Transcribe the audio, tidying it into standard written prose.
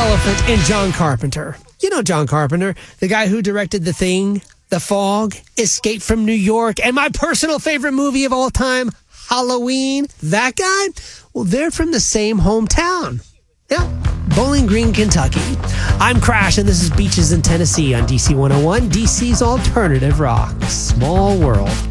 elephant in John Carpenter. You know John Carpenter, the guy who directed The Thing, The Fog, Escape from New York, and my personal favorite movie of all time, Halloween. That guy? Well, they're from the same hometown. Yeah, Bowling Green, Kentucky. I'm Crash, and this is Beaches in Tennessee on DC 101, DC's alternative rock. Small world.